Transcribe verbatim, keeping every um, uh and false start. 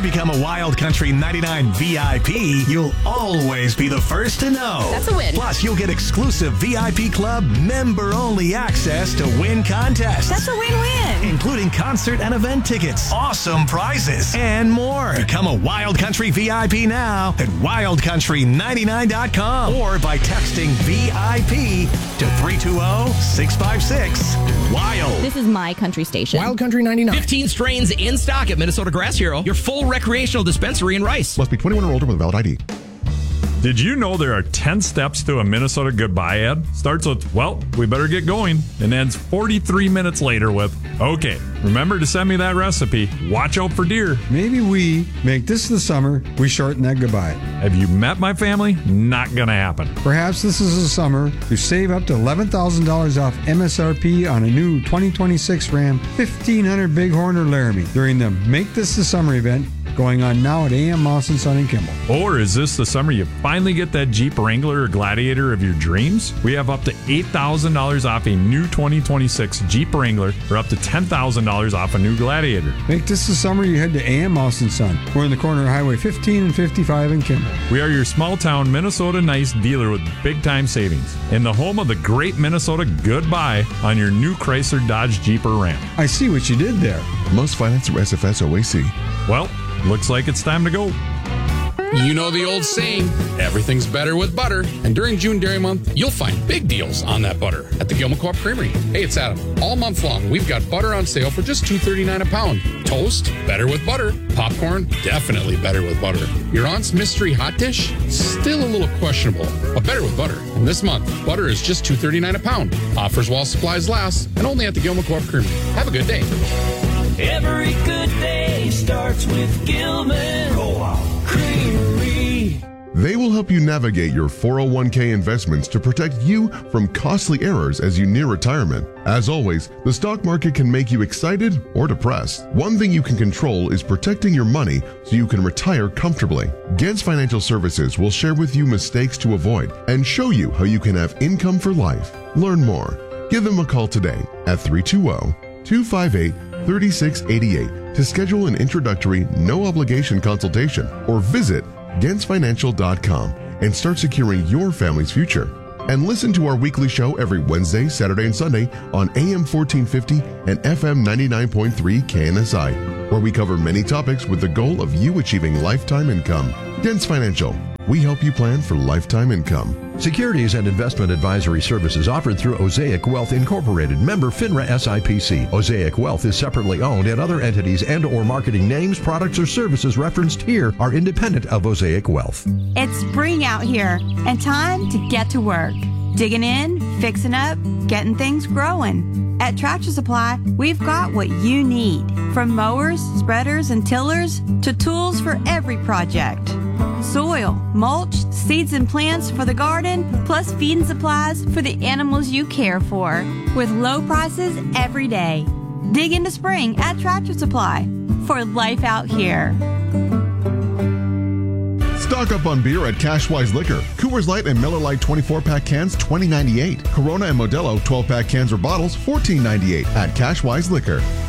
become a Wild Country ninety-nine V I P, you'll always be the first to know. That's a win. Plus, you'll get exclusive V I P Club member-only access to win contests. That's a win-win. Including concert and event tickets, awesome prizes, and more. Become a Wild Country V I P now at wild country ninety-nine dot com or by texting V I P to three two zero, six five six, WILD. This is my country station. Wild Country ninety-nine. fifteen strains in stock at Minnesota Grass Hero, your full recreational dispensary in Rice. Must be twenty-one or older with a valid I D. Did you know there are ten steps to a Minnesota goodbye ad? Starts with, well, we better get going, and ends forty-three minutes later with, okay, remember to send me that recipe. Watch out for deer. Maybe we make this the summer we shorten that goodbye. Have you met my family? Not gonna happen. Perhaps this is the summer you save up to eleven thousand dollars off M S R P on a new twenty twenty-six Ram fifteen hundred Bighorn or Laramie during the Make This the Summer event going on now at A M Moss and Son and Kimball. Or is this the summer you finally get that Jeep Wrangler or Gladiator of your dreams? We have up to eight thousand dollars off a new twenty twenty-six Jeep Wrangler or up to ten thousand dollars off a new Gladiator. Make this the summer you head to A M Moss and Son. We're in the corner of Highway fifteen and fifty-five in Kimball. We are your small-town Minnesota nice dealer with big-time savings. In the home of the great Minnesota goodbye on your new Chrysler, Dodge, Jeep, or Ram. I see what you did there. Most finance through S F S O A C. Well, looks like it's time to go. You know the old saying, everything's better with butter. And during June Dairy Month, you'll find big deals on that butter at the Gilman Co-op Creamery. Hey, it's Adam. All month long, we've got butter on sale for just two thirty-nine a pound. Toast, better with butter. Popcorn, definitely better with butter. Your aunt's mystery hot dish, still a little questionable, but better with butter. And this month, butter is just two thirty-nine a pound. Offers while supplies last, and only at the Gilman Co-op Creamery. Have a good day. Every good day starts with Gilman Co-op Creamery. They will help you navigate your four oh one k investments to protect you from costly errors as you near retirement. As always, the stock market can make you excited or depressed. One thing you can control is protecting your money so you can retire comfortably. Gens Financial Services will share with you mistakes to avoid and show you how you can have income for life. Learn more. Give them a call today at three two zero, two five eight, three six eight eight to schedule an introductory, no-obligation consultation or visit gens financial dot com and start securing your family's future. And listen to our weekly show every Wednesday, Saturday, and Sunday on A M fourteen fifty and F M ninety-nine point three K N S I, where we cover many topics with the goal of you achieving lifetime income. Gens Financial. We help you plan for lifetime income. Securities and investment advisory services offered through Osaic Wealth Incorporated, member FINRA S I P C. Osaic Wealth is separately owned, and other entities and or marketing names, products, or services referenced here are independent of Osaic Wealth. It's spring out here and time to get to work. Digging in, fixing up, getting things growing. At Tractor Supply, we've got what you need, from mowers, spreaders, and tillers to tools for every project. Soil, mulch, seeds and plants for the garden, plus feed and supplies for the animals you care for, with low prices every day. Dig into spring at Tractor Supply for life out here. Stock up on beer at Cashwise Liquor. Coors Light and Miller Lite twenty-four pack cans, twenty ninety-eight. Corona and Modelo twelve pack cans or bottles, fourteen ninety-eight at Cashwise Liquor.